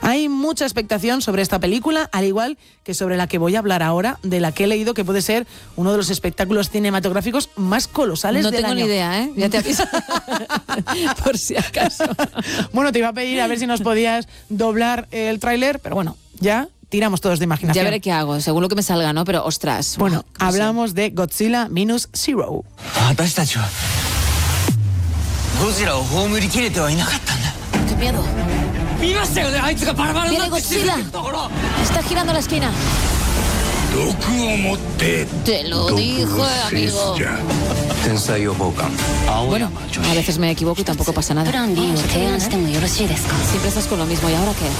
Hay mucha expectación sobre esta película, al igual que sobre la que voy a hablar ahora, de la que he leído que puede ser uno de los espectáculos cinematográficos más colosales del año. No tengo ni idea, ¿eh? Ya te aviso. Por si acaso. Bueno, te iba a pedir a ver si nos podías doblar el tráiler, pero bueno, ya tiramos todos de imaginación. Ya veré qué hago, según lo que me salga, ¿no? Pero, ostras. Bueno, hablamos de Godzilla Minus Zero. ¡Qué miedo! ¡Viene Godzilla! ¡Está girando la esquina! Te lo dije, amigo. Bueno, a veces me equivoco y tampoco pasa nada. Siempre estás con lo mismo, ¿y ahora qué?